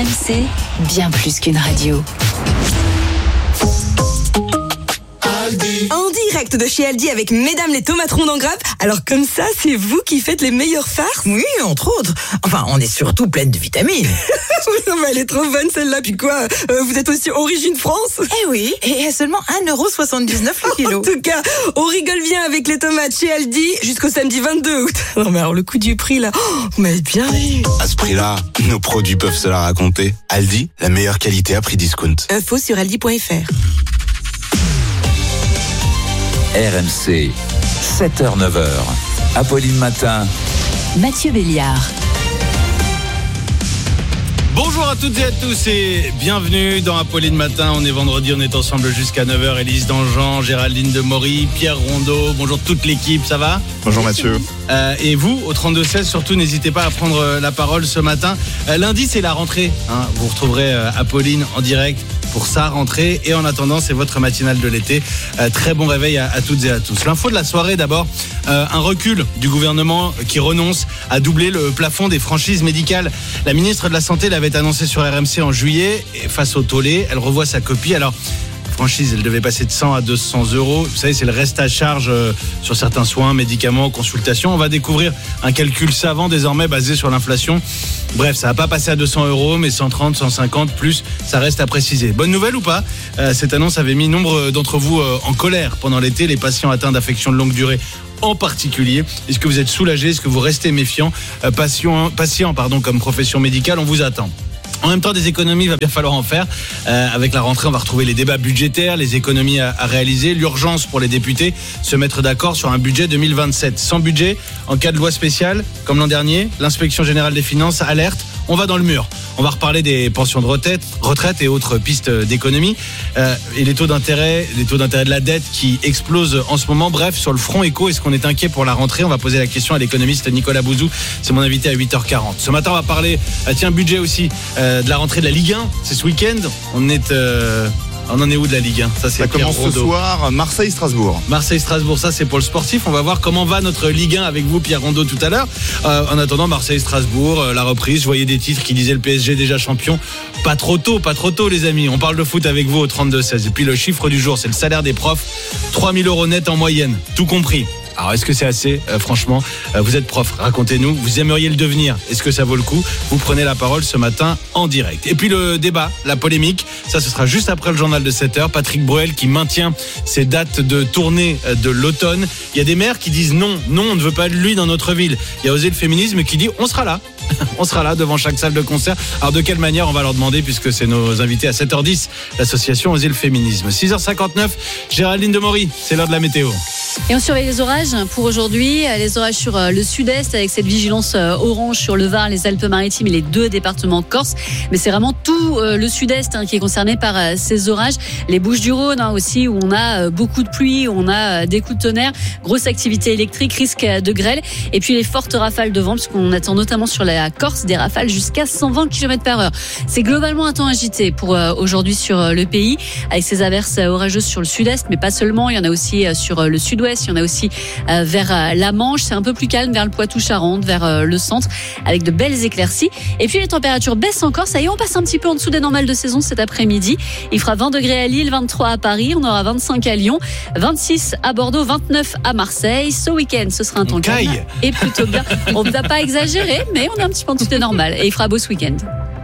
RMC, bien plus qu'une radio. En direct de chez Aldi avec Mesdames les tomaterons dans Grappe. Alors comme ça, c'est vous qui faites les meilleures farces? Oui, entre autres. Enfin, on est surtout pleine de vitamines. Non mais elle est trop bonne celle-là. Puis quoi, vous êtes aussi origine France? Eh oui, et à seulement 1,79€ le kilo. En tout cas, on rigole bien avec les tomates chez Aldi jusqu'au samedi 22 août. Non mais alors le coup du prix là, vous m'avez bien eu. À ce prix-là, nos produits peuvent se la raconter. Aldi, la meilleure qualité à prix discount. Info sur aldi.fr. RMC, 7h-9h. Apolline Matin. Mathieu Béliard. Bonjour à toutes et à tous et bienvenue dans Apolline Matin. On est vendredi, on est ensemble jusqu'à 9h. Élise Dangean, Géraldine Demory, Pierre Rondeau. Bonjour toute l'équipe, ça va? Bonjour Mathieu. Et vous, au 32-16, surtout n'hésitez pas à prendre la parole ce matin. Lundi, c'est la rentrée. Vous retrouverez Apolline en direct pour sa rentrée. Et en attendant, c'est votre matinale de l'été. Très bon réveil à toutes et à tous. L'info de la soirée d'abord, un recul du gouvernement qui renonce à doubler le plafond des franchises médicales. La ministre de la Santé l'avait annoncé sur RMC en juillet. Et face au tollé, elle revoit sa copie. Alors, franchise, elle devait passer de 100 à 200 euros. Vous savez, c'est le reste à charge sur certains soins, médicaments, consultations. On va découvrir un calcul savant désormais basé sur l'inflation. Bref, ça va pas passer à 200 euros, mais 130, 150 plus, ça reste à préciser. Bonne nouvelle ou pas? Cette annonce avait mis nombre d'entre vous en colère pendant l'été, les patients atteints d'affections de longue durée en particulier. Est-ce que vous êtes soulagés? Est-ce que vous restez méfiants? Patient, comme profession médicale, on vous attend. En même temps, des économies, il va bien falloir en faire. Avec la rentrée, on va retrouver les débats budgétaires, les économies à réaliser, l'urgence pour les députés, se mettre d'accord sur un budget 2027. Sans budget, en cas de loi spéciale, comme l'an dernier, l'inspection générale des finances alerte, on va dans le mur. On va reparler des pensions de retraite et autres pistes d'économie. Et les taux d'intérêt de la dette qui explosent en ce moment. Bref, sur le front éco, est-ce qu'on est inquiet pour la rentrée? On va poser la question à l'économiste Nicolas Bouzou. C'est mon invité à 8h40. Ce matin, on va parler, budget aussi, de la rentrée de la Ligue 1. C'est ce week-end. On en est où de la Ligue 1? Ça commence ce soir, Marseille-Strasbourg. Marseille-Strasbourg, ça c'est pour le sportif. On va voir comment va notre Ligue 1 avec vous, Pierre Rondeau, tout à l'heure. En attendant, Marseille-Strasbourg, la reprise. Je voyais des titres qui disaient le PSG déjà champion. Pas trop tôt les amis. On parle de foot avec vous au 32-16. Et puis le chiffre du jour, c'est le salaire des profs. 3 000 euros net en moyenne, tout compris. Alors est-ce que c'est assez? Franchement, vous êtes prof, racontez-nous, vous aimeriez le devenir, est-ce que ça vaut le coup? Vous prenez la parole ce matin en direct. Et puis le débat, la polémique, ça ce sera juste après le journal de 7h. Patrick Bruel qui maintient ses dates de tournée de l'automne. Il y a des maires qui disent non, on ne veut pas de lui dans notre ville. Il y a Osez le féminisme qui dit on sera là. On sera là devant chaque salle de concert. Alors de quelle manière, on va leur demander, puisque c'est nos invités à 7h10, l'association Osez le féminisme. 6h59, Géraldine Demory, c'est l'heure de la météo. Et on surveille les orages pour aujourd'hui. Les orages sur le sud-est avec cette vigilance orange sur le Var, les Alpes-Maritimes et les 2 départements corse. Mais c'est vraiment tout le sud-est qui est concerné par ces orages. Les Bouches-du-Rhône aussi, où on a beaucoup de pluie, où on a des coups de tonnerre, grosse activité électrique, risque de grêle. Et puis les fortes rafales de vent, puisqu'on attend notamment sur la Corse des rafales jusqu'à 120 km/h. C'est globalement un temps agité pour aujourd'hui sur le pays, avec ces averses orageuses sur le sud-est, mais pas seulement. Il y en a aussi sur le sud-ouest, il y en a aussi vers la Manche. C'est un peu plus calme vers le Poitou-Charentes, vers le centre, avec de belles éclaircies. Et puis les températures baissent encore. Ça y est, on passe un petit peu en dessous des normales de saison cet après-midi. Il fera 20 degrés à Lille, 23 à Paris, on aura 25 à Lyon, 26 à Bordeaux, 29 à Marseille. Ce week-end, ce sera un temps calme et plutôt bien. On ne va pas exagérer, mais on est un petit peu en dessous des normales. Et il fera beau ce week-end.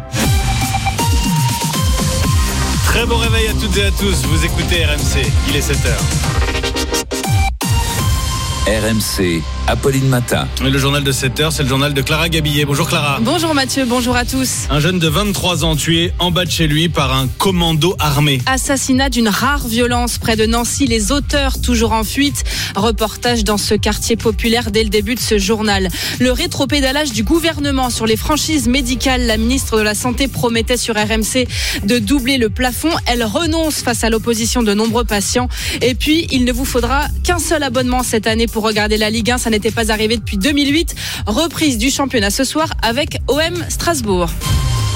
Très bon réveil à toutes et à tous. Vous écoutez RMC, il est 7h. RMC, Apolline Matin. Et le journal de 7h, c'est le journal de Clara Gabillet. Bonjour Clara. Bonjour Mathieu, bonjour à tous. Un jeune de 23 ans tué en bas de chez lui par un commando armé. Assassinat d'une rare violence près de Nancy, les auteurs toujours en fuite. Reportage dans ce quartier populaire dès le début de ce journal. Le rétropédalage du gouvernement sur les franchises médicales. La ministre de la Santé promettait sur RMC de doubler le plafond. Elle renonce face à l'opposition de nombreux patients. Et puis, il ne vous faudra qu'un seul abonnement cette année pour regarder la Ligue 1. Ça n'était pas arrivé depuis 2008. Reprise du championnat ce soir avec OM Strasbourg.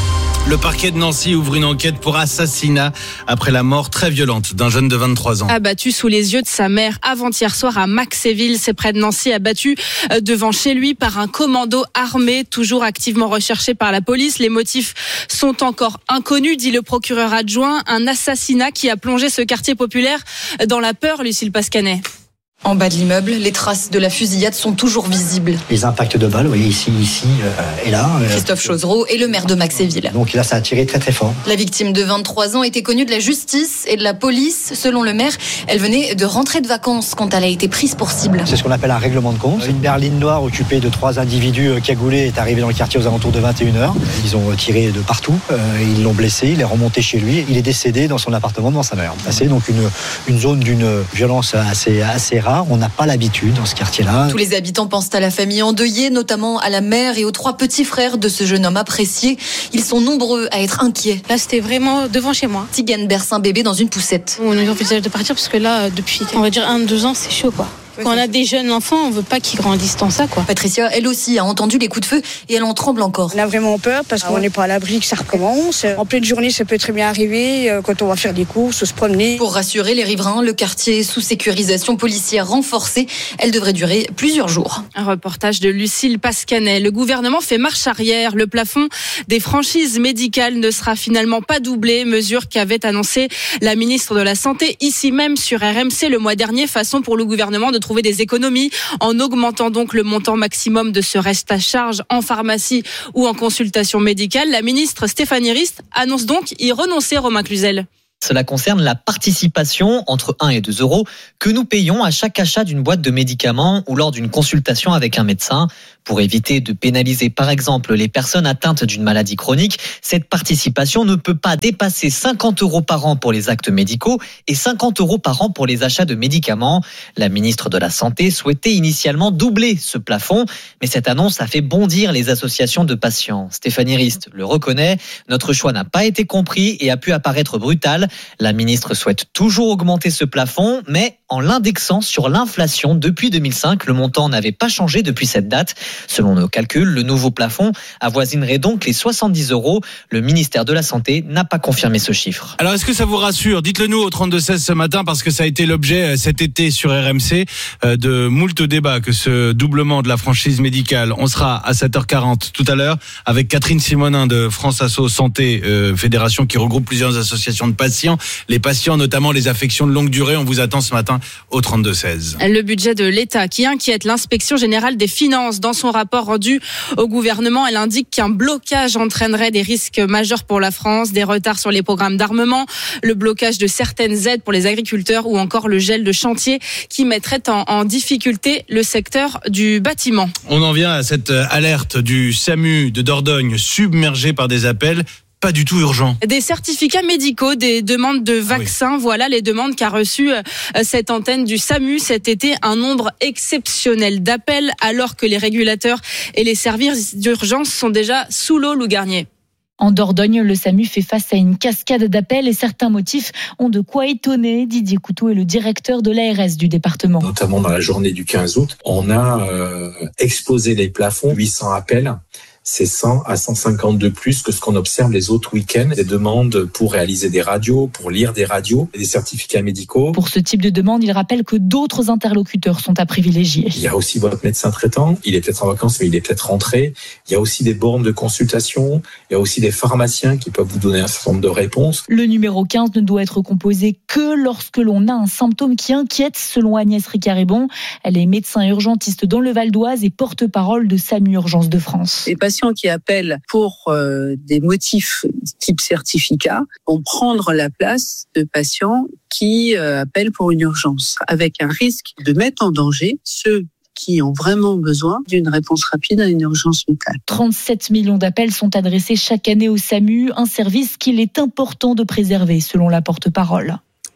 Le parquet de Nancy ouvre une enquête pour assassinat après la mort très violente d'un jeune de 23 ans. Abattu sous les yeux de sa mère avant-hier soir à Maxéville, c'est près de Nancy, abattu devant chez lui par un commando armé, toujours activement recherché par la police. Les motifs sont encore inconnus, dit le procureur adjoint. Un assassinat qui a plongé ce quartier populaire dans la peur, Lucille Pascanet. En bas de l'immeuble, les traces de la fusillade sont toujours visibles. Les impacts de balles, vous voyez ici et là. Christophe Chauzereau est le maire de Maxéville. Donc là, ça a tiré très très fort. La victime de 23 ans était connue de la justice et de la police. Selon le maire, elle venait de rentrer de vacances quand elle a été prise pour cible. C'est ce qu'on appelle un règlement de compte. Une berline noire occupée de 3 individus cagoulés est arrivée dans le quartier aux alentours de 21h. Ils ont tiré de partout, ils l'ont blessé, il est remonté chez lui. Il est décédé dans son appartement devant sa mère. C'est donc une zone d'une violence assez rare. On n'a pas l'habitude dans ce quartier-là. Tous les habitants pensent à la famille endeuillée, notamment à la mère et aux 3 petits frères de ce jeune homme apprécié. Ils sont nombreux à être inquiets. Là, c'était vraiment devant chez moi. Tigane berce un bébé dans une poussette. On envisage de partir parce que là, depuis, on va dire 1-2 ans, c'est chaud, quoi. Quand on a des jeunes enfants, on veut pas qu'ils grandissent dans ça, quoi. Patricia, elle aussi, a entendu les coups de feu et elle en tremble encore. On a vraiment peur parce qu'on n'est pas à l'abri que ça recommence. En pleine journée, ça peut très bien arriver quand on va faire des courses, se promener. Pour rassurer les riverains, le quartier est sous sécurisation policière renforcée. Elle devrait durer plusieurs jours. Un reportage de Lucille Pascanet. Le gouvernement fait marche arrière. Le plafond des franchises médicales ne sera finalement pas doublé, mesure qu'avait annoncé la ministre de la Santé ici même sur RMC le mois dernier, façon pour le gouvernement de trouver des économies en augmentant donc le montant maximum de ce reste à charge en pharmacie ou en consultation médicale. La ministre Stéphanie Rist annonce donc y renoncer, Romain Cluzel. Cela concerne la participation entre 1 et 2 euros que nous payons à chaque achat d'une boîte de médicaments ou lors d'une consultation avec un médecin. Pour éviter de pénaliser par exemple les personnes atteintes d'une maladie chronique, cette participation ne peut pas dépasser 50 euros par an pour les actes médicaux et 50 euros par an pour les achats de médicaments. La ministre de la Santé souhaitait initialement doubler ce plafond, mais cette annonce a fait bondir les associations de patients. Stéphanie Rist le reconnaît, notre choix n'a pas été compris et a pu apparaître brutal. La ministre souhaite toujours augmenter ce plafond, mais en l'indexant sur l'inflation. Depuis 2005, le montant n'avait pas changé depuis cette date. Selon nos calculs, le nouveau plafond avoisinerait donc les 70 euros. Le ministère de la Santé n'a pas confirmé ce chiffre. Alors, est-ce que ça vous rassure ? Dites-le nous au 32-16 ce matin, parce que ça a été l'objet cet été sur RMC de moult débats, que ce doublement de la franchise médicale. On sera à 7h40 tout à l'heure avec Catherine Simonin de France Asso Santé, fédération qui regroupe plusieurs associations de patients. Les patients, notamment les affections de longue durée. On vous attend ce matin au 32-16. Le budget de l'État qui inquiète l'inspection générale des finances. Dans son rapport rendu au gouvernement, elle indique qu'un blocage entraînerait des risques majeurs pour la France, des retards sur les programmes d'armement, le blocage de certaines aides pour les agriculteurs ou encore le gel de chantier qui mettrait en difficulté le secteur du bâtiment. On en vient à cette alerte du SAMU de Dordogne, submergé par des appels pas du tout urgent. Des certificats médicaux, des demandes de vaccins, voilà les demandes qu'a reçues cette antenne du SAMU cet été. Un nombre exceptionnel d'appels alors que les régulateurs et les services d'urgence sont déjà sous l'eau, Lou Garnier. En Dordogne, le SAMU fait face à une cascade d'appels et certains motifs ont de quoi étonner. Didier Couteau est le directeur de l'ARS du département. Notamment dans la journée du 15 août, on a explosé les plafonds, 800 appels. C'est 100 à 150 de plus que ce qu'on observe les autres week-ends. Des demandes pour réaliser des radios, pour lire des radios, des certificats médicaux. Pour ce type de demande, il rappelle que d'autres interlocuteurs sont à privilégier. Il y a aussi votre médecin traitant. Il est peut-être en vacances, mais il est peut-être rentré. Il y a aussi des bornes de consultation. Il y a aussi des pharmaciens qui peuvent vous donner un certain nombre de réponses. Le numéro 15 ne doit être composé que lorsque l'on a un symptôme qui inquiète, selon Agnès Ricard-Ribon. Elle est médecin urgentiste dans le Val d'Oise et porte-parole de SAMU Urgences de France. Les patients qui appellent pour des motifs type certificat vont prendre la place de patients qui appellent pour une urgence, avec un risque de mettre en danger ceux qui ont vraiment besoin d'une réponse rapide à une urgence vitale. 37 millions d'appels sont adressés chaque année au SAMU, un service qu'il est important de préserver, selon la porte-parole.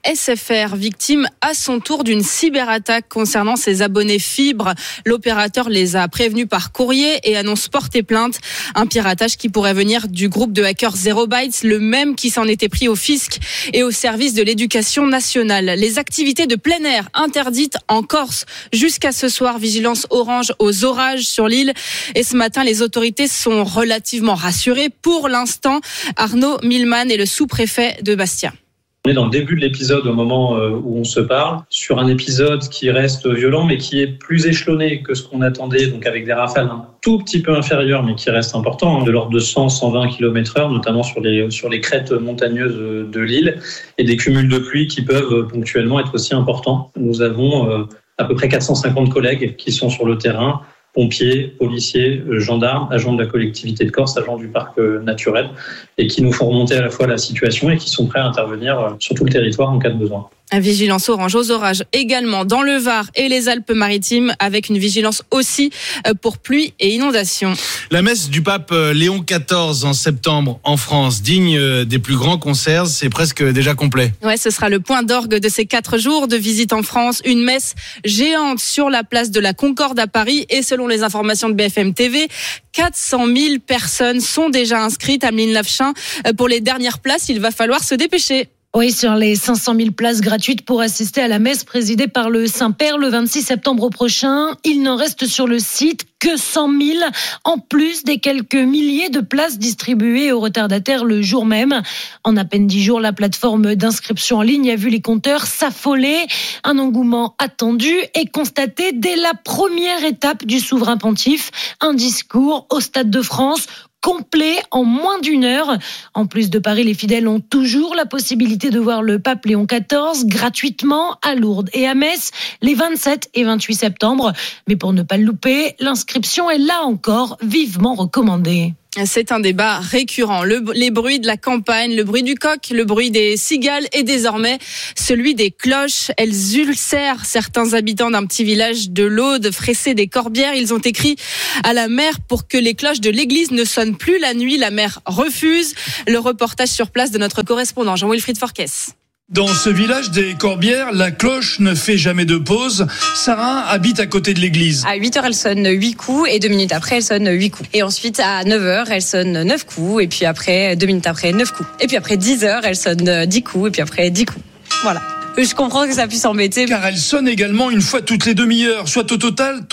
SFR, victime à son tour d'une cyberattaque concernant ses abonnés fibre. L'opérateur les a prévenus par courrier et annonce porter plainte. Un piratage qui pourrait venir du groupe de hackers Zero Bytes, le même qui s'en était pris au fisc et au service de l'éducation nationale. Les activités de plein air interdites en Corse jusqu'à ce soir. Vigilance orange aux orages sur l'île. Et ce matin, les autorités sont relativement rassurées pour l'instant. Arnaud Milman est le sous-préfet de Bastia. On est dans le début de l'épisode au moment où on se parle, sur un épisode qui reste violent mais qui est plus échelonné que ce qu'on attendait, donc avec des rafales un tout petit peu inférieures mais qui restent importants, de l'ordre de 100-120 km/h, notamment sur les crêtes montagneuses de l'île, et des cumuls de pluie qui peuvent ponctuellement être aussi importants. Nous avons à peu près 450 collègues qui sont sur le terrain, pompiers, policiers, gendarmes, agents de la collectivité de Corse, agents du parc naturel, et qui nous font remonter à la fois la situation et qui sont prêts à intervenir sur tout le territoire en cas de besoin. Vigilance orange aux orages également dans le Var et les Alpes-Maritimes, avec une vigilance aussi pour pluie et inondations. La messe du pape Léon XIV en septembre en France, digne des plus grands concerts, c'est presque déjà complet. Ouais, ce sera le point d'orgue de ces 4 jours de visite en France. Une messe géante sur la place de la Concorde à Paris, et selon les informations de BFM TV, 400 000 personnes sont déjà inscrites. Ameline Lavechin, pour les dernières places, il va falloir se dépêcher. Oui, sur les 500 000 places gratuites pour assister à la messe présidée par le Saint-Père le 26 septembre prochain, il n'en reste sur le site que 100 000, en plus des quelques milliers de places distribuées aux retardataires le jour même. En à peine 10 jours, la plateforme d'inscription en ligne a vu les compteurs s'affoler. Un engouement attendu et constaté dès la première étape du souverain pontife, un discours au Stade de France complet en moins d'1 heure. En plus de Paris, les fidèles ont toujours la possibilité de voir le pape Léon XIV gratuitement à Lourdes et à Metz les 27 et 28 septembre. Mais pour ne pas le louper, l'inscription est là encore vivement recommandée. C'est un débat récurrent. Les bruits de la campagne, le bruit du coq, le bruit des cigales et désormais celui des cloches. Elles ulcèrent certains habitants d'un petit village de l'Aude, Fressé-des-Corbières. Ils ont écrit à la maire pour que les cloches de l'église ne sonnent plus la nuit. La maire refuse. Le reportage sur place de notre correspondant Jean-Wilfried Forquès. Dans ce village des Corbières, la cloche ne fait jamais de pause. Sarah habite à côté de l'église. À 8h, elle sonne 8 coups et 2 minutes après, elle sonne 8 coups. Et ensuite, à 9h, elle sonne 9 coups et puis après, 2 minutes après, 9 coups. Et puis après 10h, elle sonne 10 coups et puis après 10 coups. Voilà. Je comprends que ça puisse embêter. Car elle sonne également une fois toutes les demi-heures, soit au total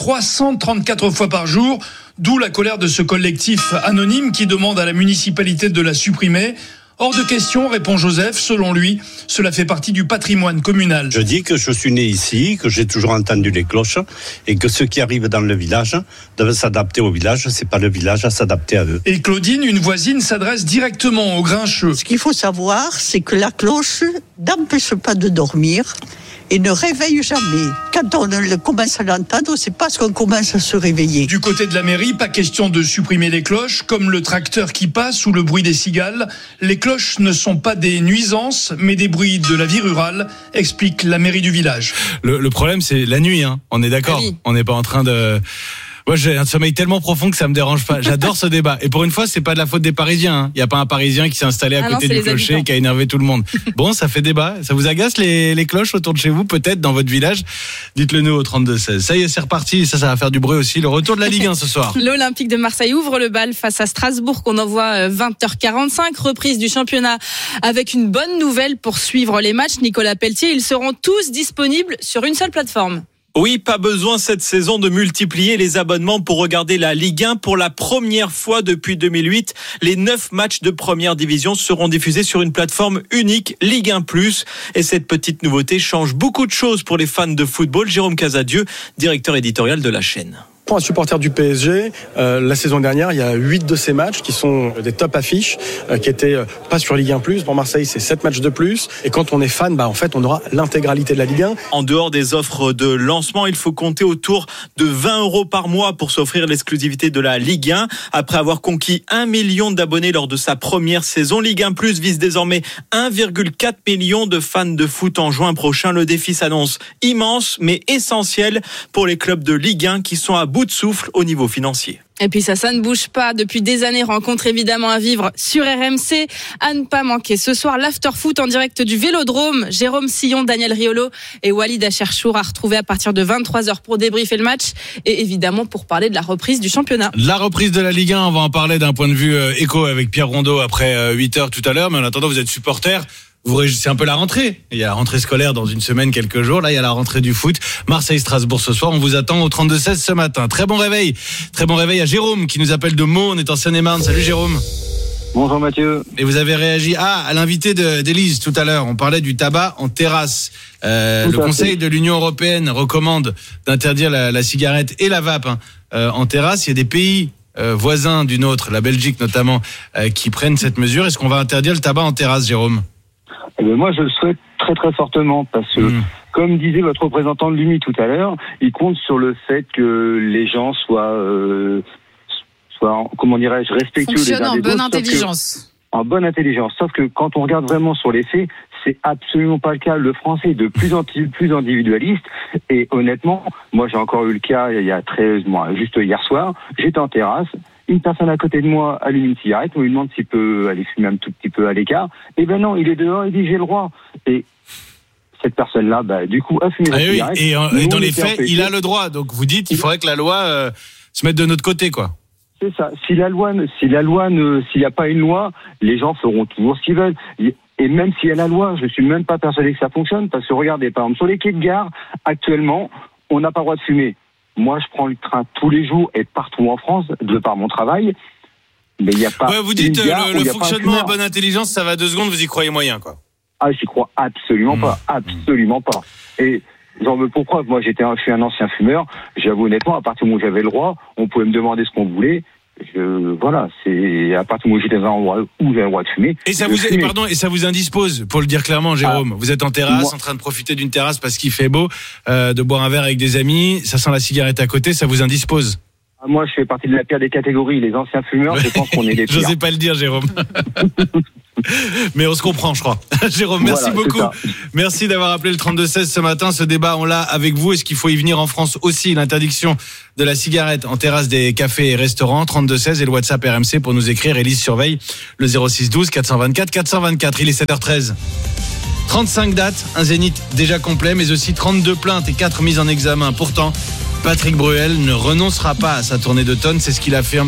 334 fois par jour. D'où la colère de ce collectif anonyme qui demande à la municipalité de la supprimer. Hors de question, répond Joseph, selon lui, cela fait partie du patrimoine communal. Je dis que je suis né ici, que j'ai toujours entendu les cloches et que ceux qui arrivent dans le village doivent s'adapter au village, c'est pas le village à s'adapter à eux. Et Claudine, une voisine, s'adresse directement aux grincheux. Ce qu'il faut savoir, c'est que la cloche n'empêche pas de dormir et ne réveille jamais. Quand on commence à l'entendre, c'est parce qu'on commence à se réveiller. Du côté de la mairie, pas question de supprimer les cloches, comme le tracteur qui passe ou le bruit des cigales. Les cloches ne sont pas des nuisances, mais des bruits de la vie rurale, explique la mairie du village. Le problème, c'est la nuit, hein. On est d'accord. Ah oui. On n'est pas en train de... Moi, j'ai un sommeil tellement profond que ça me dérange pas. J'adore ce débat. Et pour une fois, c'est pas de la faute des Parisiens. Il y a pas un Parisien qui s'est installé à côté du clocher et qui a énervé tout le monde. Bon, ça fait débat. Ça vous agace les cloches autour de chez vous, peut-être dans votre village? Dites-le nous au 32-16. Ça y est, c'est reparti. Ça va faire du bruit aussi. Le retour de la Ligue 1 ce soir. L'Olympique de Marseille ouvre le bal face à Strasbourg qu'on envoie 20h45. Reprise du championnat avec une bonne nouvelle pour suivre les matchs. Nicolas Pelletier, ils seront tous disponibles sur une seule plateforme. Oui, pas besoin cette saison de multiplier les abonnements pour regarder la Ligue 1. Pour la première fois depuis 2008, les 9 matchs de première division seront diffusés sur une plateforme unique, Ligue 1+. Et cette petite nouveauté change beaucoup de choses pour les fans de football. Jérôme Casadieu, directeur éditorial de la chaîne. Pour un supporter du PSG, la saison dernière, il y a 8 de ces matchs qui sont des top affiches, qui étaient pas sur Ligue 1+. Pour Marseille, c'est 7 matchs de plus. Et quand on est fan, en fait, on aura l'intégralité de la Ligue 1. En dehors des offres de lancement, il faut compter autour de 20 € par mois pour s'offrir l'exclusivité de la Ligue 1. Après avoir conquis 1 million d'abonnés lors de sa première saison, Ligue 1+ vise désormais 1,4 million de fans de foot en juin prochain. Le défi s'annonce immense, mais essentiel pour les clubs de Ligue 1 qui sont à bout de souffle au niveau financier. Et puis ça ne bouge pas. Depuis des années, rencontre évidemment à vivre sur RMC. À ne pas manquer ce soir, l'after-foot en direct du Vélodrome. Jérôme Sillon, Daniel Riolo et Walid Acharchour à retrouver à partir de 23h pour débriefer le match et évidemment pour parler de la reprise du championnat. La reprise de la Ligue 1, on va en parler d'un point de vue éco avec Pierre Rondeau après 8h tout à l'heure. Mais en attendant, vous êtes supporter. C'est un peu la rentrée. Il y a la rentrée scolaire dans une semaine, quelques jours. Là, il y a la rentrée du foot. Marseille-Strasbourg ce soir. On vous attend au 32-16 ce matin. Très bon réveil. Très bon réveil à Jérôme qui nous appelle de Meaux. On est en Seine-et-Marne. Salut Jérôme. Bonjour Mathieu. Et vous avez réagi à l'invité d'Élise tout à l'heure. On parlait du tabac en terrasse. Le Conseil de l'Union européenne recommande d'interdire la cigarette et la vape en terrasse. Il y a des pays voisins du nôtre, la Belgique notamment, qui prennent cette mesure. Est-ce qu'on va interdire le tabac en terrasse, Jérôme ? Moi, je le souhaite très très fortement parce que, comme disait votre représentant de l'UMI tout à l'heure, il compte sur le fait que les gens soient comment dirais-je, respectueux des uns des autres. En bonne intelligence. En bonne intelligence. Sauf que quand on regarde vraiment sur les faits, c'est absolument pas le cas. Le français est de plus en plus individualiste. Et honnêtement, moi j'ai encore eu le cas il y a 13 mois, juste hier soir, j'étais en terrasse. Une personne à côté de moi allume une cigarette, on lui demande s'il peut aller fumer un tout petit peu à l'écart. Et ben non, il est dehors, il dit j'ai le droit. Et cette personne-là, du coup, a fumé la cigarette. Et dans les faits, il a le droit. Donc vous dites, il faudrait que la loi se mette de notre côté, quoi. C'est ça. S'il n'y a pas une loi, les gens feront toujours ce qu'ils veulent. Et même s'il y a la loi, je suis même pas persuadé que ça fonctionne, parce que regardez, par exemple, sur les quais de gare, actuellement, on n'a pas le droit de fumer. Moi, je prends le train tous les jours et partout en France, de par mon travail. Mais il n'y a pas. Ouais, vous dites le fonctionnement à bonne intelligence, ça va 2 secondes, vous y croyez moyen, quoi. Ah, j'y crois absolument pas, absolument pas. Et j'en veux pour preuve. Moi, je suis un ancien fumeur. J'avoue honnêtement, à partir du moment où j'avais le droit, on pouvait me demander ce qu'on voulait. Voilà, c'est à partir du moment où j'étais dans un endroit où j'avais le droit de fumer. Et ça vous indispose, pour le dire clairement, Jérôme. Vous êtes en terrasse, en train de profiter d'une terrasse parce qu'il fait beau, de boire un verre avec des amis, ça sent la cigarette à côté, ça vous indispose? Moi, je fais partie de la pire des catégories. Les anciens fumeurs, je pense qu'on est les pires. J'osais pas le dire, Jérôme. Mais on se comprend, je crois. Jérôme, merci beaucoup. Merci d'avoir appelé le 32-16 ce matin. Ce débat, on l'a avec vous. Est-ce qu'il faut y venir en France aussi? L'interdiction de la cigarette en terrasse des cafés et restaurants. 32-16 et le WhatsApp RMC pour nous écrire. Élise surveille le 06 12 424 424. Il est 7h13. 35 dates, un zénith déjà complet, mais aussi 32 plaintes et 4 mises en examen. Pourtant, Patrick Bruel ne renoncera pas à sa tournée d'automne, c'est ce qu'affirme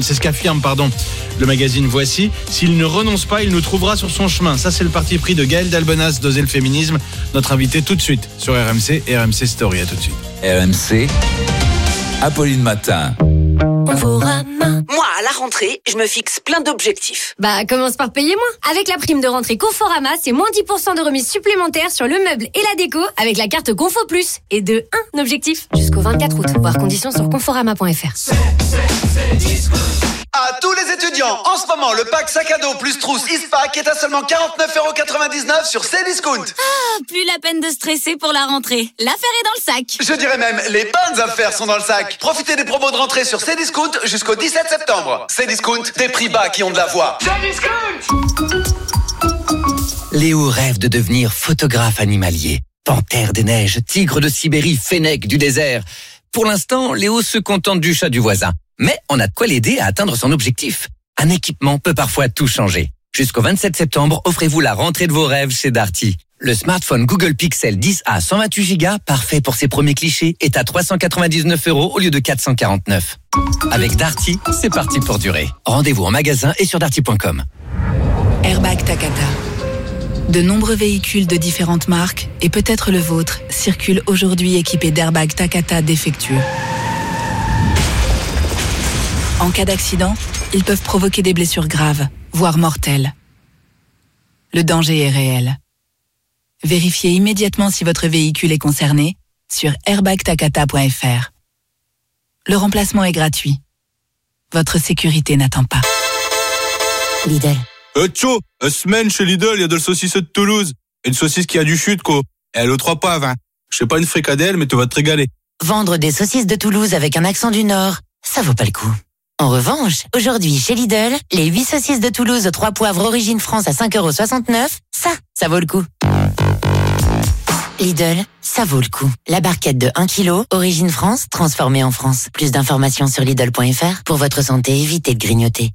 le magazine Voici. S'il ne renonce pas, il nous trouvera sur son chemin. Ça, c'est le parti pris de Gaël Dalbenas d'Oser le féminisme, notre invité tout de suite sur RMC et RMC Story. À tout de suite. RMC, Apolline Matin. Moi, à la rentrée, je me fixe plein d'objectifs. Commence par payer moins. Avec la prime de rentrée Conforama, c'est moins 10% de remise supplémentaire sur le meuble et la déco avec la carte Confo Plus. Et de 1 objectif jusqu'au 24 août. Voir conditions sur conforama.fr. À tous les étudiants, en ce moment, le pack sac à dos plus trousse Eastpak est à seulement 49,99€ sur Cdiscount. Ah, plus la peine de stresser pour la rentrée. L'affaire est dans le sac. Je dirais même, les bonnes affaires sont dans le sac. Profitez des promos de rentrée sur Cdiscount jusqu'au 17 septembre. Cdiscount, des prix bas qui ont de la voix. Cdiscount. Léo rêve de devenir photographe animalier. Panthère des neiges, tigre de Sibérie, fennec du désert. Pour l'instant, Léo se contente du chat du voisin. Mais on a de quoi l'aider à atteindre son objectif. Un équipement peut parfois tout changer. Jusqu'au 27 septembre, offrez-vous la rentrée de vos rêves chez Darty. Le smartphone Google Pixel 10A 128Go, parfait pour ses premiers clichés, est à 399€ au lieu de 449. Avec Darty, c'est parti pour durer. Rendez-vous en magasin et sur darty.com. Airbag Takata. De nombreux véhicules de différentes marques, et peut-être le vôtre, circulent aujourd'hui équipés d'airbags Takata défectueux. En cas d'accident, ils peuvent provoquer des blessures graves, voire mortelles. Le danger est réel. Vérifiez immédiatement si votre véhicule est concerné sur airbagtakata.fr. Le remplacement est gratuit. Votre sécurité n'attend pas. Lidl. Tcho, semaine chez Lidl, il y a de la saucisse de Toulouse. Une saucisse qui a du chute, quoi. Elle est aux 3 poivres, hein. Je sais pas une fricadelle, mais tu vas te régaler. Vendre des saucisses de Toulouse avec un accent du Nord, ça vaut pas le coup. En revanche, aujourd'hui chez Lidl, les 8 saucisses de Toulouse aux 3 poivres origine France à 5,69€, ça vaut le coup. Lidl, ça vaut le coup. La barquette de 1 kg, origine France, transformée en France. Plus d'informations sur Lidl.fr. Pour votre santé, évitez de grignoter.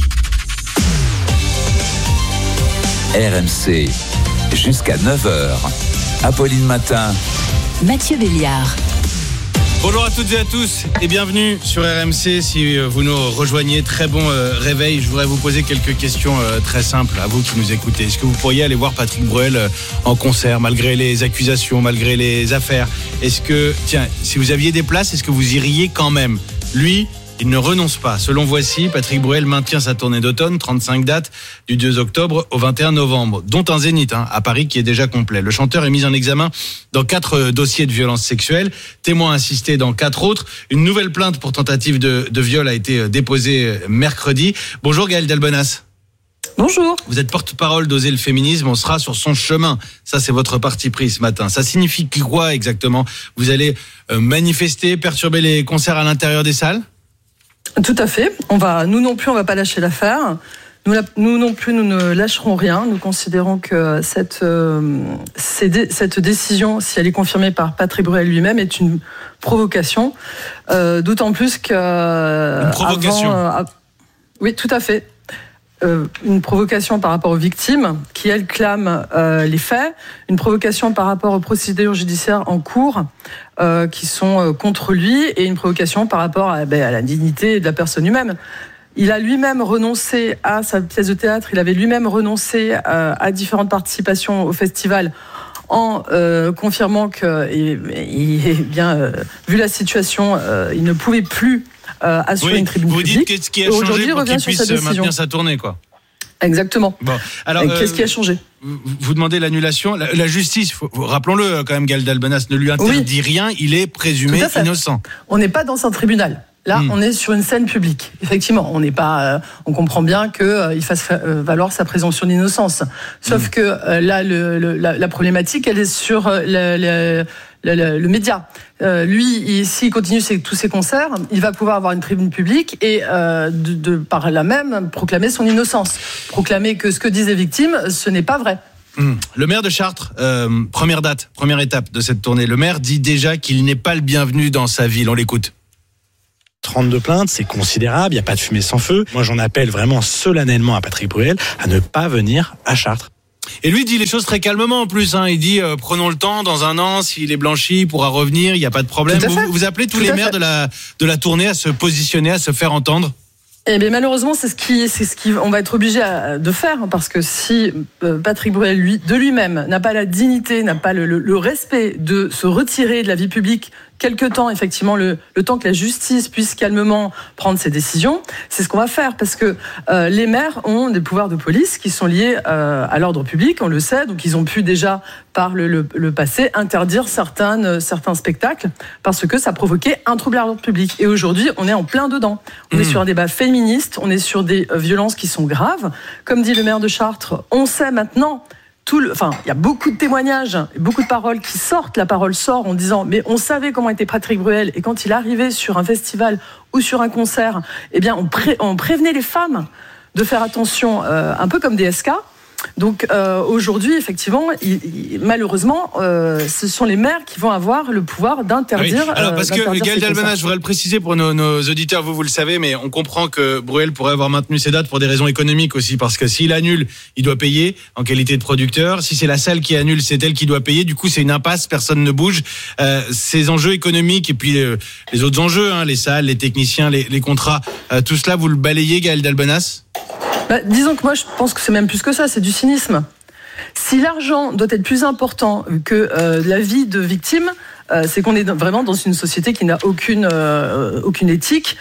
RMC, jusqu'à 9h. Apolline Matin. Mathieu Béliard. Bonjour à toutes et à tous et bienvenue sur RMC. Si vous nous rejoignez, très bon réveil. Je voudrais vous poser quelques questions très simples à vous qui nous écoutez. Est-ce que vous pourriez aller voir Patrick Bruel en concert malgré les accusations, malgré les affaires? Est-ce que, tiens, si vous aviez des places, est-ce que vous iriez quand même? Lui, il ne renonce pas. Selon Voici, Patrick Bruel maintient sa tournée d'automne, 35 dates, du 2 octobre au 21 novembre, dont un zénith à Paris qui est déjà complet. Le chanteur est mis en examen dans 4 dossiers de violences sexuelles, témoin assisté dans 4 autres. Une nouvelle plainte pour tentative de viol a été déposée mercredi. Bonjour Gaëlle Delbenas. Bonjour. Vous êtes porte-parole d'Oser le féminisme, on sera sur son chemin. Ça, c'est votre parti pris ce matin. Ça signifie quoi exactement? Vous allez manifester, perturber les concerts à l'intérieur des salles? Tout à fait. Nous non plus, on va pas lâcher l'affaire. Nous non plus, nous ne lâcherons rien. Nous considérons que cette décision, si elle est confirmée par Patrick Bruel lui-même, est une provocation. D'autant plus que... Une provocation. Oui, tout à fait. Une provocation par rapport aux victimes qui, elles, clament les faits, une provocation par rapport aux procédures judiciaires en cours qui sont contre lui, et une provocation par rapport à la dignité de la personne humaine. Il a lui-même renoncé à sa pièce de théâtre, il avait lui-même renoncé à différentes participations au festival en confirmant que, vu la situation, il ne pouvait plus assurer une tribune publique. Vous dites qu'est-ce qui a changé pour qu'il puisse maintenir sa tournée, quoi. Exactement. Bon, alors, qu'est-ce qui a changé? Vous demandez l'annulation. La justice, rappelons-le quand même, Gaëlle Delbenas ne lui interdit rien, il est présumé innocent. On n'est pas dans un tribunal. Là, on est sur une scène publique. Effectivement, on n'est pas. On comprend bien qu'il fasse valoir sa présomption d'innocence. Sauf que là, la problématique, elle est sur le média. Lui, s'il continue tous ses concerts, il va pouvoir avoir une tribune publique et par là même proclamer son innocence, proclamer que ce que disent les victimes, ce n'est pas vrai. Le maire de Chartres, première étape de cette tournée, le maire dit déjà qu'il n'est pas le bienvenu dans sa ville. On l'écoute. 32 plaintes, c'est considérable, il n'y a pas de fumée sans feu. Moi, j'en appelle vraiment solennellement à Patrick Bruel à ne pas venir à Chartres. Et lui dit les choses très calmement en plus. Il dit prenons le temps, dans un an, s'il est blanchi, il pourra revenir, il n'y a pas de problème. Vous appelez tous les maires de la tournée à se positionner, à se faire entendre? Eh bien, malheureusement, c'est ce qui on va être obligé de faire, parce que si Patrick Bruel de lui-même n'a pas la dignité, n'a pas le respect de se retirer de la vie publique quelque temps, effectivement, le temps que la justice puisse calmement prendre ses décisions, c'est ce qu'on va faire, parce que les maires ont des pouvoirs de police qui sont liés à l'ordre public, on le sait, donc ils ont pu déjà, par le passé, interdire certains spectacles, parce que ça provoquait un trouble à l'ordre public. Et aujourd'hui, on est en plein dedans. On est sur un débat féministe, on est sur des violences qui sont graves. Comme dit le maire de Chartres, on sait maintenant... il y a beaucoup de témoignages, beaucoup de paroles qui sortent. La parole sort en disant, mais on savait comment était Patrick Bruel, et quand il arrivait sur un festival ou sur un concert, eh bien, on prévenait les femmes de faire attention, un peu comme des SK. Donc aujourd'hui, effectivement, malheureusement, ce sont les maires qui vont avoir le pouvoir d'interdire. Oui. Alors parce que Gaëlle Delbenas, je voudrais le préciser pour nos auditeurs, vous le savez, mais on comprend que Bruel pourrait avoir maintenu ses dates pour des raisons économiques aussi, parce que s'il annule, il doit payer en qualité de producteur. Si c'est la salle qui annule, c'est elle qui doit payer. Du coup, c'est une impasse, personne ne bouge. Ces enjeux économiques et puis les autres enjeux, les salles, les techniciens, les contrats, tout cela, vous le balayez, Gaëlle Delbenas? Disons que moi, je pense que c'est même plus que ça, c'est du cynisme. Si l'argent doit être plus important que la vie de victime, c'est qu'on est vraiment dans une société qui n'a aucune éthique,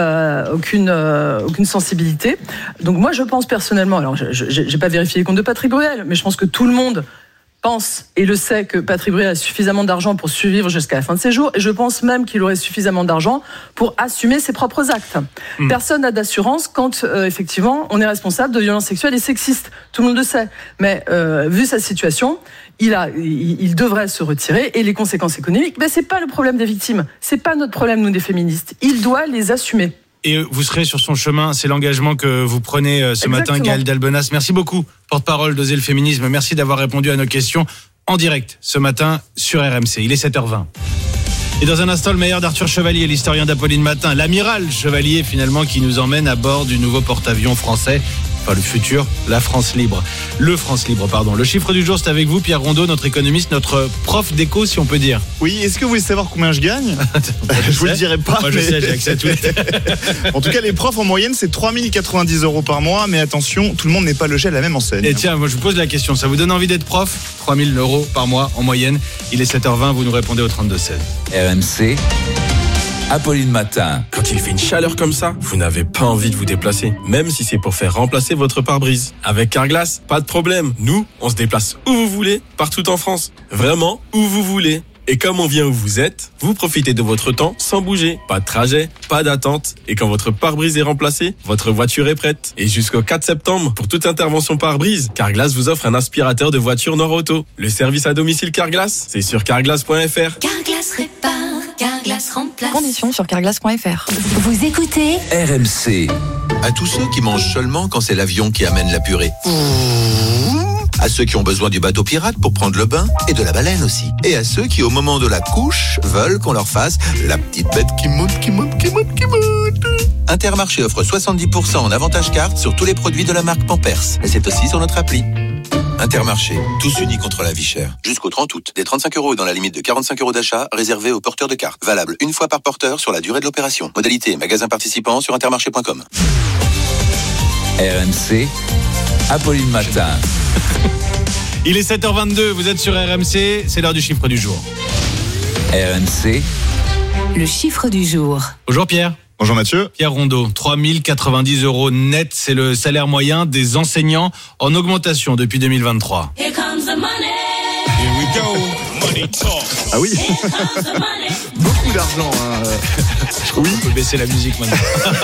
aucune sensibilité. Donc moi, je pense personnellement, alors j'ai pas vérifié les comptes de Patrick Bruel, mais je pense que tout le monde pense et le sait que Patrick Bruel a suffisamment d'argent pour survivre jusqu'à la fin de ses jours, et je pense même qu'il aurait suffisamment d'argent pour assumer ses propres actes. Personne n'a d'assurance quand effectivement on est responsable de violences sexuelles et sexistes, tout le monde le sait, mais vu sa situation, il devrait se retirer, et les conséquences économiques, c'est pas le problème des victimes, c'est pas notre problème, nous, des féministes, il doit les assumer. Et vous serez sur son chemin, c'est l'engagement que vous prenez ce matin, Gaëlle Delbenas. Merci beaucoup, porte-parole d'Oser le féminisme. Merci d'avoir répondu à nos questions. en direct ce matin sur RMC. Il est 7h20. Et dans un instant, le meilleur d'Arthur Chevalier, l'historien d'Apolline Matin, l'amiral Chevalier finalement qui nous emmène à bord du nouveau porte-avions français. Enfin, le futur, la France libre. Le France libre, pardon. Le chiffre du jour, c'est avec vous, Pierre Rondeau, notre économiste, notre prof d'éco, si on peut dire. Oui, est-ce que vous voulez savoir combien je gagne? Je vous le dirai pas. Moi, je sais, j'ai accès à tout. En tout cas, les profs, en moyenne, c'est 3 090 € par mois. Mais attention, tout le monde n'est pas logé à la même enseigne. Et tiens, moi, je vous pose la question. Ça vous donne envie d'être prof? 3 000 € par mois, en moyenne. Il est 7h20, vous nous répondez au 32-16. RMC, Apolline Matin. Quand il fait une chaleur comme ça, vous n'avez pas envie de vous déplacer, même si c'est pour faire remplacer votre pare-brise. Avec Carglass, pas de problème. Nous, on se déplace où vous voulez, partout en France. Vraiment, où vous voulez. Et comme on vient où vous êtes, vous profitez de votre temps sans bouger. Pas de trajet, pas d'attente. Et quand votre pare-brise est remplacé, votre voiture est prête. Et jusqu'au 4 septembre, pour toute intervention pare-brise, Carglass vous offre un aspirateur de voiture Nord-Auto. Le service à domicile Carglass, c'est sur carglass.fr. Carglass répare, Carglass remplace. Conditions sur carglass.fr. Vous écoutez RMC. À tous ceux qui mangent seulement quand c'est l'avion qui amène la purée. À ceux qui ont besoin du bateau pirate pour prendre le bain et de la baleine aussi. Et à ceux qui, au moment de la couche, veulent qu'on leur fasse la petite bête qui monte. Intermarché offre 70% en avantage carte sur tous les produits de la marque Pampers. Et c'est aussi sur notre appli. Intermarché, tous unis contre la vie chère. Jusqu'au 30 août, des 35 € dans la limite de 45 € d'achat réservés aux porteurs de carte. Valable une fois par porteur sur la durée de l'opération. Modalité, magasin participant sur intermarché.com. RMC, Apolline Matin. Il est 7h22, vous êtes sur RMC, c'est l'heure du chiffre du jour. RMC, le chiffre du jour. Bonjour Pierre. Bonjour Mathieu. Pierre Rondeau, 3 090 € net, c'est le salaire moyen des enseignants en augmentation depuis 2023. Here comes the money. Here we go. Money talk. Ah oui. Beaucoup d'argent. Oui. On peut baisser la musique maintenant.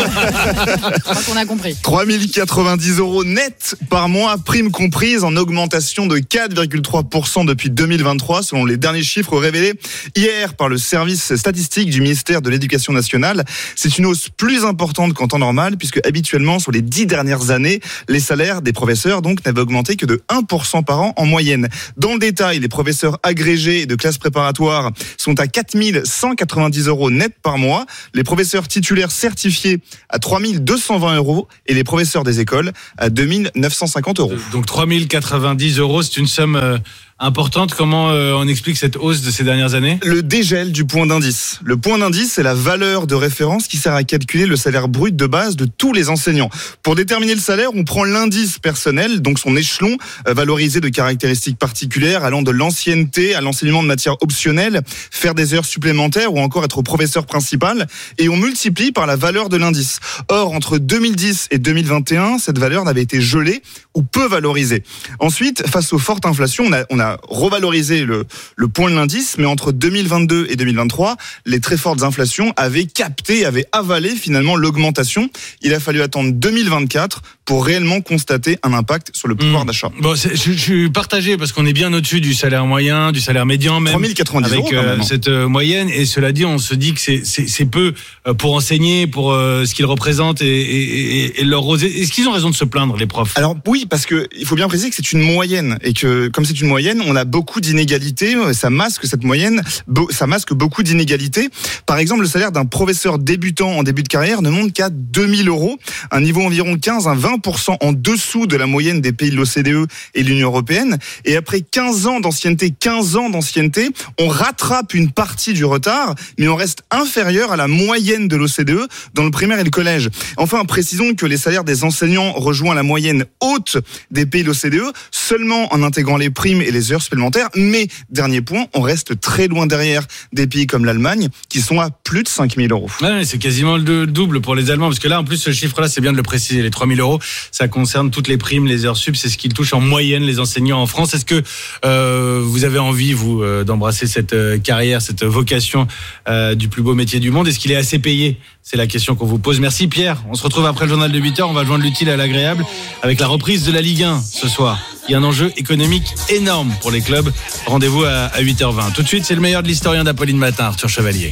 Je crois qu'on a compris. 3 090 € net par mois, prime comprise, en augmentation de 4,3% depuis 2023, selon les derniers chiffres révélés hier par le service statistique du ministère de l'Éducation nationale. C'est une hausse plus importante qu'en temps normal, puisque habituellement, sur les 10 dernières années, les salaires des professeurs donc n'avaient augmenté que de 1% par an en moyenne. Dans le détail, les professeurs agrégés et de classe préparatoire sont à 4 190 € net par mois. Les professeurs titulaires certifiés à 3 220 € et les professeurs des écoles à 2 950 €. Donc 3 090 €, c'est une somme importante. Comment on explique cette hausse de ces dernières années? Le dégel du point d'indice. Le point d'indice, c'est la valeur de référence qui sert à calculer le salaire brut de base de tous les enseignants. Pour déterminer le salaire, on prend l'indice personnel, donc son échelon, valorisé de caractéristiques particulières allant de l'ancienneté à l'enseignement de matières optionnelles, faire des heures supplémentaires ou encore être professeur principal, et on multiplie par la valeur de l'indice. Or, entre 2010 et 2021, cette valeur n'avait été gelée ou peu valorisée. Ensuite, face aux fortes inflations, on a revalorisé le point de l'indice, mais entre 2022 et 2023, les très fortes inflations avaient avalé finalement l'augmentation. Il a fallu attendre 2024 pour réellement constater un impact sur le pouvoir d'achat. Bon, je suis partagé parce qu'on est bien au-dessus du salaire moyen, du salaire médian même. 3 090 € avec cette moyenne, et cela dit, on se dit que c'est peu pour enseigner, pour ce qu'ils représentent et leur oser. Est-ce qu'ils ont raison de se plaindre, les profs? Alors oui, parce que il faut bien préciser que c'est une moyenne, et que comme c'est une moyenne, on a beaucoup d'inégalités. Ça masque cette moyenne, ça masque beaucoup d'inégalités. Par exemple, le salaire d'un professeur débutant en début de carrière ne monte qu'à 2 000 €, un niveau environ 15 à 20% en dessous de la moyenne des pays de l'OCDE et de l'Union européenne. Et après 15 ans d'ancienneté, on rattrape une partie du retard, mais on reste inférieur à la moyenne de l'OCDE dans le primaire et le collège. Enfin, précisons que les salaires des enseignants rejoignent la moyenne haute des pays de l'OCDE seulement en intégrant les primes et les heures supplémentaires. Mais, dernier point, on reste très loin derrière des pays comme l'Allemagne, qui sont à plus de 5 000 €. Ouais, c'est quasiment le double pour les Allemands, parce que là, en plus, ce chiffre-là, c'est bien de le préciser, les 3 000 €, ça concerne toutes les primes, les heures sup, c'est ce qu'ils touchent en moyenne les enseignants en France. Est-ce que vous avez envie, vous, d'embrasser cette carrière, cette vocation du plus beau métier du monde? Est-ce qu'il est assez payé? C'est la question qu'on vous pose. Merci Pierre. On se retrouve après le journal de 8h. On va joindre l'utile à l'agréable avec la reprise de la Ligue 1 ce soir. Il y a un enjeu économique énorme pour les clubs. Rendez-vous à 8h20. Tout de suite, c'est le meilleur de l'historien d'Apolline Matin, Arthur Chevalier.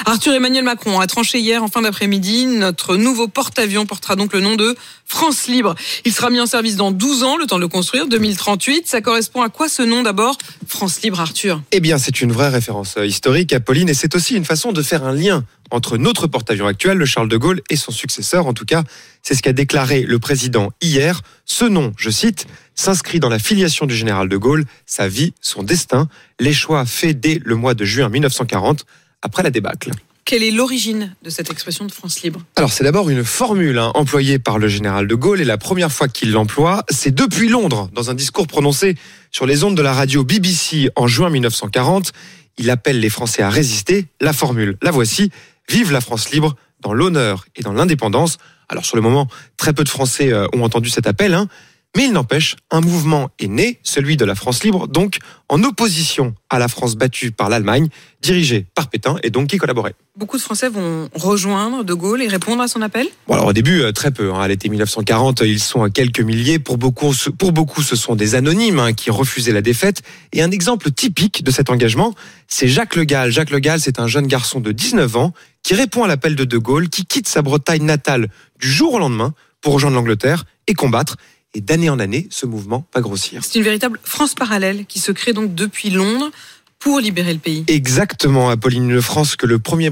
Arthur Emmanuel Macron a tranché hier en fin d'après-midi. Notre nouveau porte-avions portera donc le nom de France Libre. Il sera mis en service dans 12 ans, le temps de le construire, 2038. Ça correspond à quoi ce nom d'abord ? France Libre, Arthur. Eh bien, c'est une vraie référence historique, Apolline, et c'est aussi une façon de faire un lien entre notre porte-avions actuel, le Charles de Gaulle, et son successeur. En tout cas, c'est ce qu'a déclaré le président hier. Ce nom, je cite, s'inscrit dans la filiation du général de Gaulle, sa vie, son destin, les choix faits dès le mois de juin 1940, après la débâcle. Quelle est l'origine de cette expression de France Libre ? Alors, c'est d'abord une formule employée par le général de Gaulle, et la première fois qu'il l'emploie, c'est depuis Londres, dans un discours prononcé sur les ondes de la radio BBC en juin 1940. Il appelle les Français à résister. La formule, la voici. Vive la France libre, dans l'honneur et dans l'indépendance. Alors, sur le moment, très peu de Français ont entendu cet appel, mais il n'empêche, un mouvement est né, celui de la France libre, donc en opposition à la France battue par l'Allemagne, dirigée par Pétain et donc qui collaborait. Beaucoup de Français vont rejoindre de Gaulle et répondre à son appel ? Bon, alors au début, très peu. À l'été 1940, ils sont à quelques milliers. Pour beaucoup, ce sont des anonymes qui refusaient la défaite. Et un exemple typique de cet engagement, c'est Jacques Le Gall. Jacques Le Gall, c'est un jeune garçon de 19 ans qui répond à l'appel de Gaulle, qui quitte sa Bretagne natale du jour au lendemain pour rejoindre l'Angleterre et combattre. Et d'année en année, ce mouvement va grossir. C'est une véritable France parallèle qui se crée donc depuis Londres pour libérer le pays. Exactement, Apolline. Une France que le premier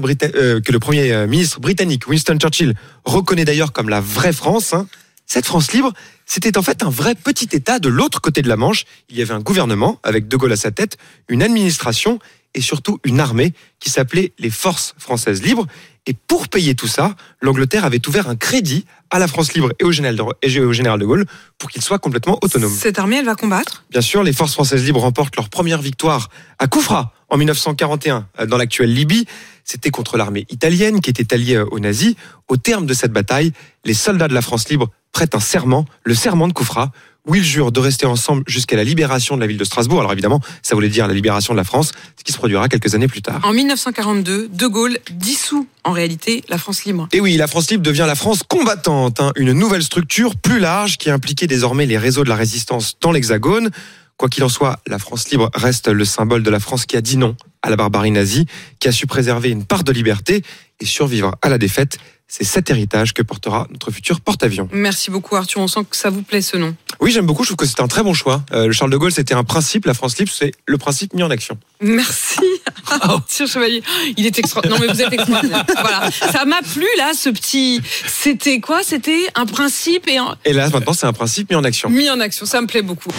ministre britannique, Winston Churchill, reconnaît d'ailleurs comme la vraie France. Cette France libre, c'était en fait un vrai petit État de l'autre côté de la Manche. Il y avait un gouvernement, avec De Gaulle à sa tête, une administration et surtout une armée qui s'appelait les Forces françaises libres. Et pour payer tout ça, l'Angleterre avait ouvert un crédit à la France libre et au général de Gaulle pour qu'il soit complètement autonome. Cette armée, elle va combattre ? Bien sûr, les Forces françaises libres remportent leur première victoire à Koufra en 1941 dans l'actuelle Libye. C'était contre l'armée italienne qui était alliée aux nazis. Au terme de cette bataille, les soldats de la France libre prêtent un serment, le serment de Koufra, où ils jurent de rester ensemble jusqu'à la libération de la ville de Strasbourg. Alors évidemment, ça voulait dire la libération de la France, ce qui se produira quelques années plus tard. En 1942, De Gaulle dissout en réalité la France libre. Et oui, la France libre devient la France combattante, une nouvelle structure plus large qui impliquait désormais les réseaux de la résistance dans l'Hexagone. Quoi qu'il en soit, la France libre reste le symbole de la France qui a dit non à la barbarie nazie, qui a su préserver une part de liberté et survivre à la défaite. C'est cet héritage que portera notre futur porte-avions. Merci beaucoup Arthur, on sent que ça vous plaît ce nom. Oui, j'aime beaucoup, je trouve que c'est un très bon choix. Le Charles de Gaulle, c'était un principe, la France libre, c'est le principe mis en action. Merci Arthur Chevalier, il est extraordinaire. Non mais vous êtes extraordinaire. Voilà, ça m'a plu là, ce petit... C'était quoi ? C'était un principe et là, maintenant, c'est un principe mis en action. Mis en action, ça me plaît beaucoup.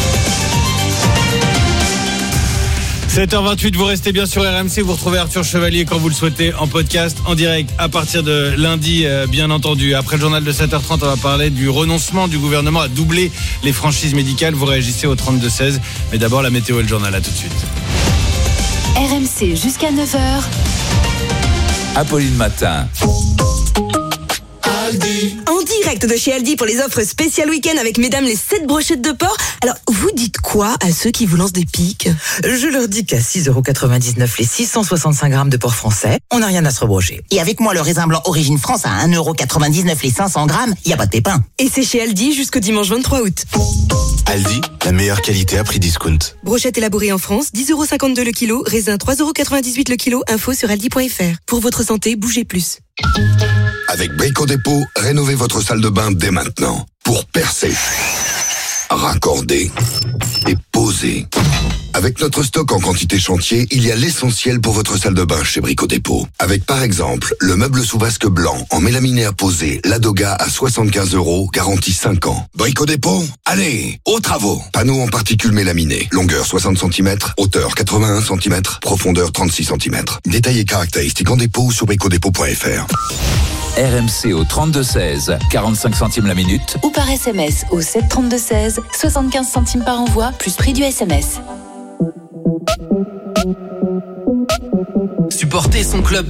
7h28, vous restez bien sur RMC, vous retrouvez Arthur Chevalier quand vous le souhaitez en podcast, en direct à partir de lundi, bien entendu. Après le journal de 7h30, on va parler du renoncement du gouvernement à doubler les franchises médicales. Vous réagissez au 32-16, mais d'abord la météo et le journal, à tout de suite. RMC jusqu'à 9h. Apolline Matin. En direct de chez Aldi pour les offres spéciales week-end avec mesdames les 7 brochettes de porc. Alors, vous dites quoi à ceux qui vous lancent des piques ? Je leur dis qu'à 6,99€ les 665 grammes de porc français, on n'a rien à se rebrocher. Et avec moi, le raisin blanc Origine France à 1,99€ les 500 grammes, il n'y a pas de pépin. Et c'est chez Aldi jusqu'au dimanche 23 août. Aldi, la meilleure qualité à prix discount. Brochette élaborée en France, 10,52€ le kilo, raisin 3,98€ le kilo, info sur aldi.fr. Pour votre santé, bougez plus. Avec Brico Dépôt, rénovez votre salle de bain dès maintenant. Pour percer, raccorder et poser. Avec notre stock en quantité chantier, il y a l'essentiel pour votre salle de bain chez Brico Dépôt. Avec par exemple, le meuble sous vasque blanc en mélaminé à poser, Ladoga à 75€, garantie 5 ans. Brico Dépôt, allez, aux travaux. Panneau en particules mélaminées, longueur 60 cm, hauteur 81 cm, profondeur 36 cm. Détails et caractéristiques en dépôt sur bricodépôt.fr. RMC au 32-16, 45 centimes la minute. Ou par SMS au 732-16, 75 centimes par envoi, plus prix du SMS. Supporter son club